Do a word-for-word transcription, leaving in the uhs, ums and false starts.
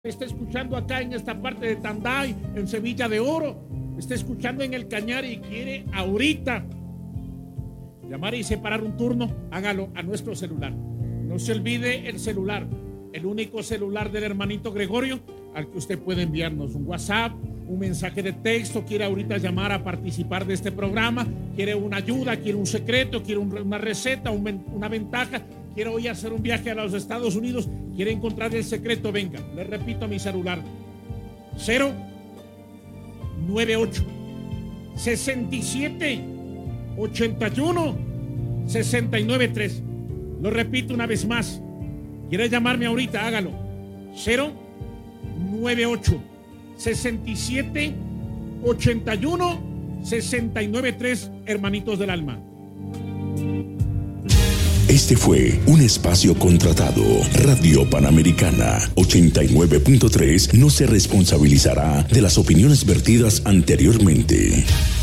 está escuchando acá en esta parte de Tanday, en Sevilla de Oro, está escuchando en el Cañar y quiere ahorita llamar y separar un turno, hágalo a nuestro celular. No se olvide el celular, el único celular del hermanito Gregorio, al que usted puede enviarnos un WhatsApp, un mensaje de texto, quiere ahorita llamar a participar de este programa, quiere una ayuda, quiere un secreto, quiere un, una receta, un, una ventaja, quiere hoy hacer un viaje a los Estados Unidos, quiere encontrar el secreto, venga, le repito mi celular, cero noventa y ocho, sesenta y siete, ochenta y uno, sesenta y nueve tres. Lo repito una vez más, quiere llamarme ahorita, hágalo, cero noventa y ocho, sesenta y siete, ochenta y uno, sesenta y nueve tres, hermanitos del alma. Este fue un espacio contratado. Radio Panamericana ochenta y nueve punto tres no se responsabilizará de las opiniones vertidas anteriormente.